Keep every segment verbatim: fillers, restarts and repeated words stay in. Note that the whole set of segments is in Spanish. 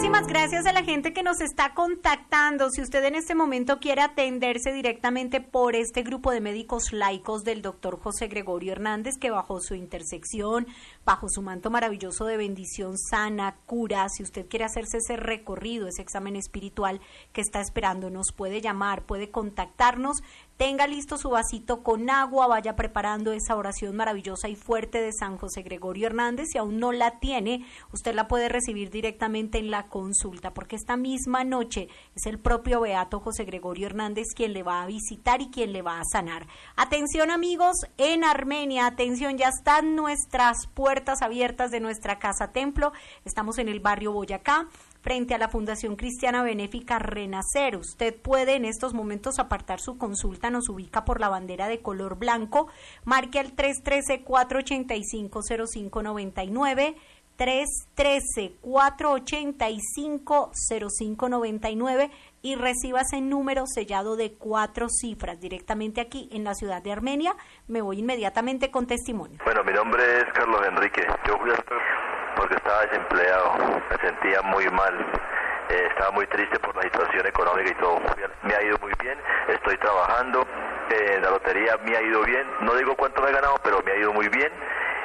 Muchísimas gracias a la gente que nos está contactando. Si usted en este momento quiere atenderse directamente por este grupo de médicos laicos del doctor José Gregorio Hernández, que bajo su intersección, bajo su manto maravilloso de bendición, sana, cura, si usted quiere hacerse ese recorrido, ese examen espiritual que está esperando, nos puede llamar, puede contactarnos. Tenga listo su vasito con agua, vaya preparando esa oración maravillosa y fuerte de San José Gregorio Hernández. Si aún no la tiene, usted la puede recibir directamente en la consulta, porque esta misma noche es el propio Beato José Gregorio Hernández quien le va a visitar y quien le va a sanar. Atención amigos, en Armenia, atención, ya están nuestras puertas abiertas de nuestra casa templo. Estamos en el barrio Boyacá, frente a la Fundación Cristiana Benéfica Renacer. Usted puede en estos momentos apartar su consulta, nos ubica por la bandera de color blanco, marque al tres uno tres, cuatro ocho cinco, cero cinco nueve nueve, tres uno tres, cuatro ocho cinco, cero cinco nueve nueve y reciba ese número sellado de cuatro cifras directamente aquí en la ciudad de Armenia. Me voy inmediatamente con testimonio. Bueno, mi nombre es Carlos Enrique. Yo fui a porque estaba desempleado, me sentía muy mal, eh, estaba muy triste por la situación económica y todo. Me ha ido muy bien, estoy trabajando, eh, en la lotería me ha ido bien, no digo cuánto me he ganado, pero me ha ido muy bien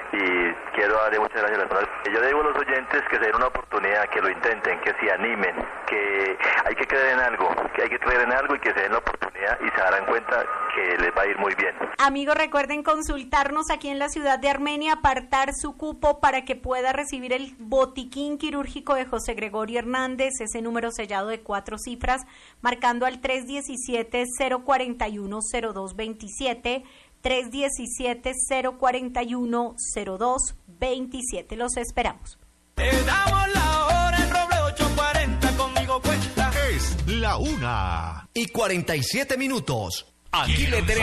y quiero darle muchas gracias a las personas. Yo le digo a los oyentes que se den una oportunidad, que lo intenten, que se animen, que hay que creer en algo, que hay que creer en algo y que se den la oportunidad y se darán cuenta que les va a ir muy bien. Amigos, recuerden consultarnos aquí en la ciudad de Armenia, apartar su cupo para que pueda recibir el botiquín quirúrgico de José Gregorio Hernández, ese número sellado de cuatro cifras, marcando al tres uno siete, cero cuatro uno, cero dos dos siete, tres uno siete, cero cuatro uno, cero dos dos siete. Los esperamos. Te damos la hora en Roble ocho cuarenta, conmigo cuenta. Es la una y cuarenta y siete minutos. Aquí le tenemos